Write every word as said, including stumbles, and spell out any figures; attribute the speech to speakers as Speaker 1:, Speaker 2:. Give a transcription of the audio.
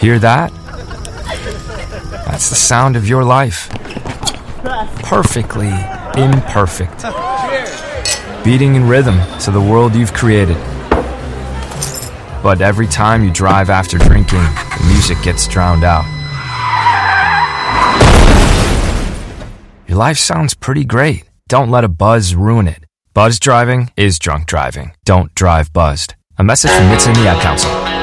Speaker 1: Hear that? That's the sound of your life. Perfectly imperfect. Beating in rhythm to the world you've created. But every time you drive after drinking, the music gets drowned out. Your life sounds pretty great. Don't let a buzz ruin it. Buzz driving is drunk driving. Don't drive buzzed. A message from Nitsa and the Ad Council.